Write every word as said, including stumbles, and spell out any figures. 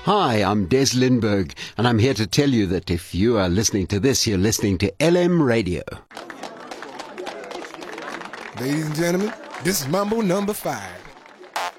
Hi, I'm Des Lindbergh, and I'm here to tell you that if you are listening to this, you're listening to L M Radio. Ladies and gentlemen, this is Mambo number five.